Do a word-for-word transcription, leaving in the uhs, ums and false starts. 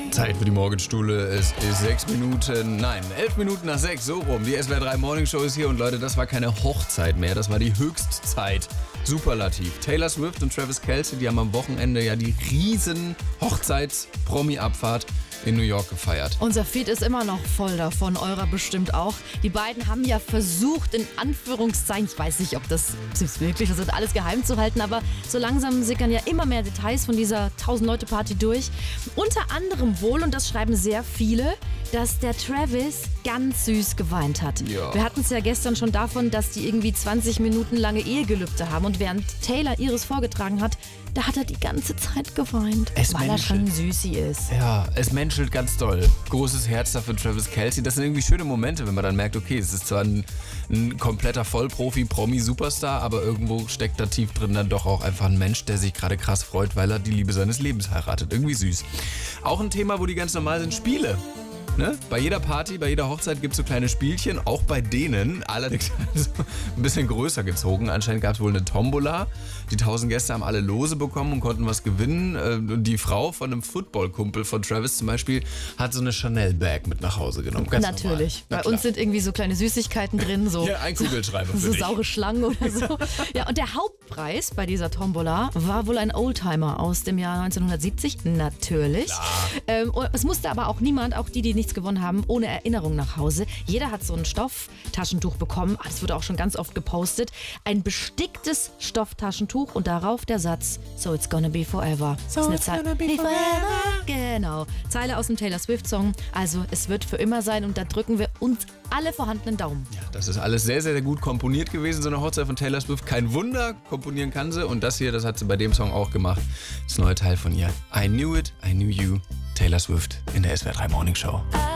Zeit für die Morgenstule. Es ist sechs Minuten, nein, elf Minuten nach sechs, so rum. Die S W R drei Morning Show ist hier und Leute, das war keine Hochzeit mehr, das war die Höchstzeit. Superlativ. Taylor Swift und Travis Kelce, die haben am Wochenende ja die riesen Hochzeits-Promi-Abfahrt in New York gefeiert. Unser Feed ist immer noch voll davon, eurer bestimmt auch. Die beiden haben ja versucht, in Anführungszeichen, ich weiß nicht, ob das wirklich, das ist alles geheim zu halten, aber so langsam sickern ja immer mehr Details von dieser tausend-Leute-Party durch. Unter anderem wohl, und das schreiben sehr viele, dass der Travis ganz süß geweint hat. Ja. Wir hatten es ja gestern schon davon, dass die irgendwie zwanzig Minuten lange Ehegelübde haben, und während Taylor ihres vorgetragen hat, da hat er die ganze Zeit geweint, Es weil er menschelt. schon süßi ist. Ja, es menschelt ganz doll. Großes Herz dafür Travis Kelce. Das sind irgendwie schöne Momente, wenn man dann merkt, okay, es ist zwar ein, ein kompletter Vollprofi, Promi-Superstar, aber irgendwo steckt da tief drin dann doch auch einfach ein Mensch, der sich gerade krass freut, weil er die Liebe seines Lebens heiratet. Irgendwie süß. Auch ein Thema, wo die ganz normal sind, Spiele. Ne? Bei jeder Party, bei jeder Hochzeit gibt es so kleine Spielchen, auch bei denen, allerdings also ein bisschen größer gezogen. Anscheinend gab es wohl eine Tombola. Die tausend Gäste haben alle Lose bekommen und konnten was gewinnen. Und die Frau von einem Footballkumpel von Travis zum Beispiel hat so eine Chanel-Bag mit nach Hause genommen. Ganz Natürlich. normal. Bei uns sind irgendwie so kleine Süßigkeiten drin, so, Ja, ein Kugelschreiber für so dich. saure Schlangen oder so. Ja, und der Hauptpreis bei dieser Tombola war wohl ein Oldtimer aus dem Jahr neunzehnhundertsiebzig. Natürlich. Ähm, und es musste aber auch niemand, auch die, die nichts gewonnen haben, ohne Erinnerung nach Hause. Jeder hat so ein Stofftaschentuch bekommen. Das wurde auch schon ganz oft gepostet. Ein besticktes Stofftaschentuch und darauf der Satz: So it's gonna be forever. So it's gonna be forever. Genau. Zeile aus dem Taylor Swift Song. Also es wird für immer sein, und da drücken wir uns alle vorhandenen Daumen. Ja, das ist alles sehr, sehr gut komponiert gewesen, so eine Hochzeit von Taylor Swift. Kein Wunder, komponieren kann sie. Und das hier, das hat sie bei dem Song auch gemacht. Das neue Teil von ihr. I Knew It, I Knew You. Taylor Swift in der S W R drei Morning Show.